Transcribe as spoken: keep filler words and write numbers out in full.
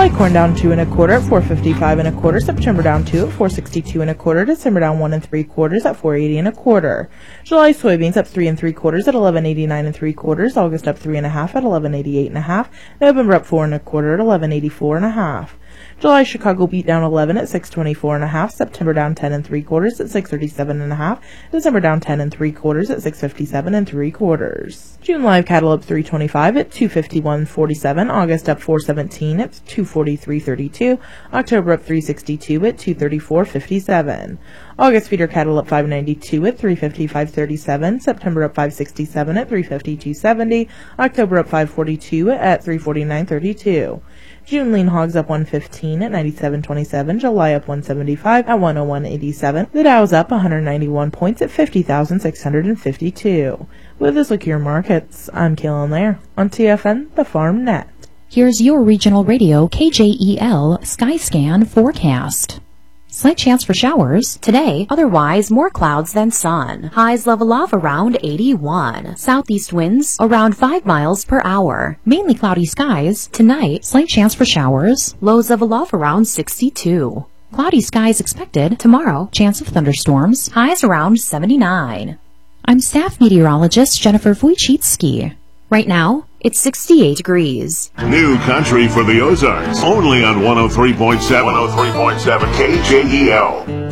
July corn down two and a quarter at four fifty-five and a quarter. September down two at four sixty-two and a quarter. December down one and three quarters at four eighty and a quarter. July soybeans up three and three quarters at eleven eighty-nine and three quarters. August up three and a half at eleven eighty-eight and a half. November up four and a quarter at eleven eighty-four and a half. July Chicago beet down eleven at six twenty-four and a half. September down ten and three quarters at six thirty-seven and a half. December down ten and three quarters at six fifty-seven and three quarters. June live cattle up three twenty-five at two fifty-one forty-seven. August up four seventeen at two forty-three thirty-two. October up three sixty-two at two thirty-four fifty-seven. August feeder cattle up five ninety-two at three fifty-five thirty-seven. September up five sixty-seven at three fifty-two seventy. October up five forty-two at three forty-nine thirty-two. June lean hogs up one fifteen at ninety-seven twenty-seven. July up one seventy-five at one oh one eighty-seven. The Dow's up one hundred ninety-one points at fifty thousand six hundred fifty-two. With this look at your markets, I'm Kaylin Lair on T F N, the Farm Net. Here's your regional radio K J E L Skyscan forecast. Slight chance for showers today, otherwise more clouds than sun. Highs level off around eighty-one. Southeast winds around five miles per hour. Mainly cloudy skies tonight, slight chance for showers. Lows level off around sixty-two. Cloudy skies expected tomorrow, chance of thunderstorms. Highs around seventy-nine. I'm staff meteorologist Jennifer Wojcicki. Right now, it's sixty-eight degrees. New country for the Ozarks, only on one oh three point seven. one oh three point seven K J E L.